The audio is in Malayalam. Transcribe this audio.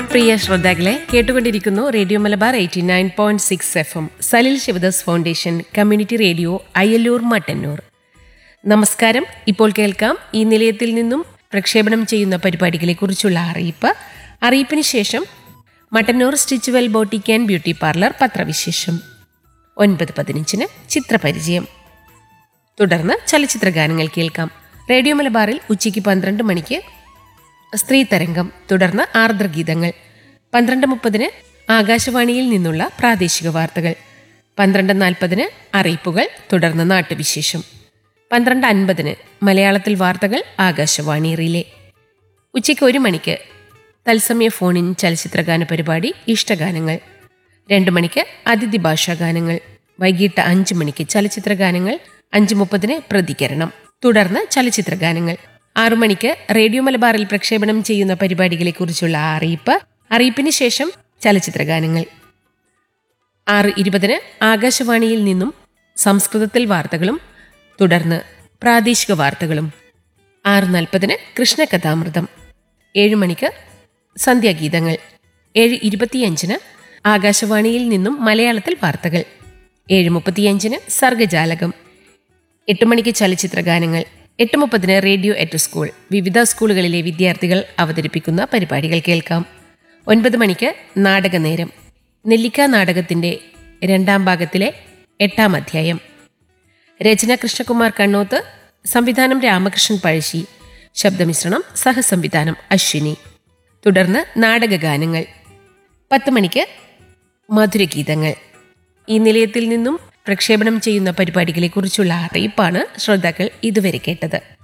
പ്രിയ ശ്രോതാക്കളെ, കേട്ടുകൊണ്ടിരിക്കുന്നു radio Malabar 89.6 FM, Salil Sivadas foundation community radio, Ayyallur, Mattannur. നമസ്കാരം. ഇപ്പോൾ കേൾക്കാം ഈ നിലയത്തിൽ നിന്നും പ്രക്ഷേപണം ചെയ്യുന്ന പരിപാടികളെക്കുറിച്ചുള്ള അറിയിപ്പിന് ശേഷം Mattannur Stitchwell boutique and beauty parlour പത്രവിശേഷം. 9:15 ചിത്രപരിചയം. തുടർന്ന് ചലച്ചിത്ര ഗാനങ്ങൾ കേൾക്കാം. റേഡിയോ മലബാറിൽ ഉച്ചയ്ക്ക് 12 മണിക്ക് സ്ത്രീ തരംഗം, തുടർന്ന് ആർദ്രഗീതങ്ങൾ. 12:30 ആകാശവാണിയിൽ നിന്നുള്ള പ്രാദേശിക വാർത്തകൾ. 12:40 അറിയിപ്പുകൾ, തുടർന്ന് നാട്ടുവിശേഷം. 12:50 മലയാളത്തിൽ വാർത്തകൾ, ആകാശവാണി റിലേ. ഉച്ചയ്ക്ക് 1 മണിക്ക് തത്സമയ ഫോണിൻ ചലച്ചിത്രഗാന പരിപാടി ഇഷ്ടഗാനങ്ങൾ. 2 മണിക്ക് അതിഥി ഭാഷാ ഗാനങ്ങൾ. വൈകിട്ട് 5 മണിക്ക് ചലച്ചിത്ര ഗാനങ്ങൾ. 5:30 പ്രതികരണം, തുടർന്ന് ചലച്ചിത്ര ഗാനങ്ങൾ. 6 മണിക്ക് റേഡിയോ മലബാറിൽ പ്രക്ഷേപണം ചെയ്യുന്ന പരിപാടികളെക്കുറിച്ചുള്ള അറിയിപ്പിന് ശേഷം ചലച്ചിത്ര ഗാനങ്ങൾ. 6:20 ആകാശവാണിയിൽ നിന്നും സംസ്കൃതത്തിൽ വാർത്തകളും, തുടർന്ന് പ്രാദേശിക വാർത്തകളും. 6:40 കൃഷ്ണകഥാമൃതം. 7 മണിക്ക് സന്ധ്യാഗീതങ്ങൾ. 7:25 ആകാശവാണിയിൽ നിന്നും മലയാളത്തിൽ വാർത്തകൾ. 7:35 സർഗജാലകം. 8 മണിക്ക് ചലച്ചിത്ര ഗാനങ്ങൾ. 8:30 റേഡിയോ എറ്റ് സ്കൂൾ. വിവിധ സ്കൂളുകളിലെ വിദ്യാർത്ഥികൾ അവതരിപ്പിക്കുന്ന പരിപാടികൾ കേൾക്കാം. 9 മണിക്ക് നാടകനേരം. നെല്ലിക്ക നാടകത്തിന്റെ 2ാം ഭാഗത്തിലെ 8ാം അധ്യായം. രചന കൃഷ്ണകുമാർ കണ്ണോത്ത്, സംവിധാനം രാമകൃഷ്ണൻ പഴശ്ശി, ശബ്ദമിശ്രണം സഹസംവിധാനം അശ്വിനി. തുടർന്ന് നാടകഗാനങ്ങൾ. 10 മണിക്ക് മധുരഗീതങ്ങൾ. ഈ നിലയത്തിൽ നിന്നും പ്രക്ഷേപണം ചെയ്യുന്ന പരിപാടികളെക്കുറിച്ചുള്ള അറിയിപ്പാണ് ശ്രോതാക്കൾ ഇതുവരെ കേട്ടത്.